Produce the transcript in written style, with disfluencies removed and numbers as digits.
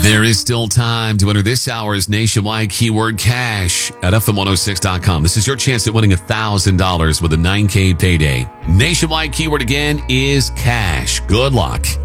There is still time to enter this hour's nationwide keyword cash at FM106.com. This is your chance at winning $1,000 with a 9K payday. Nationwide keyword again is cash. Good luck.